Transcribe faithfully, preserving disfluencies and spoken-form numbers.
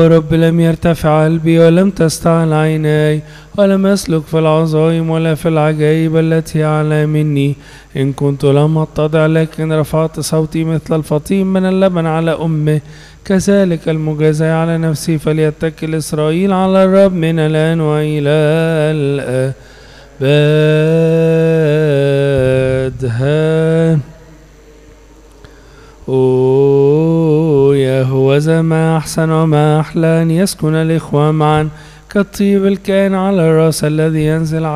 رب لم يرتفع قلبي ولم تستعل عيناي ولم أسلك في العظائم ولا في العجائب التي أعلى مني. إن كنت لم أتضع لكن رفعت صوتي مثل الفطيم من اللبن على أمه، كذلك المجازى على نفسي. فليتكل إسرائيل على الرب من الآن وإلى الأبد. أوه يا هوذا ما أحسن وما أحلى أن يسكن الإخوة معا كالطيب الكائن على الرأس الذي ينزل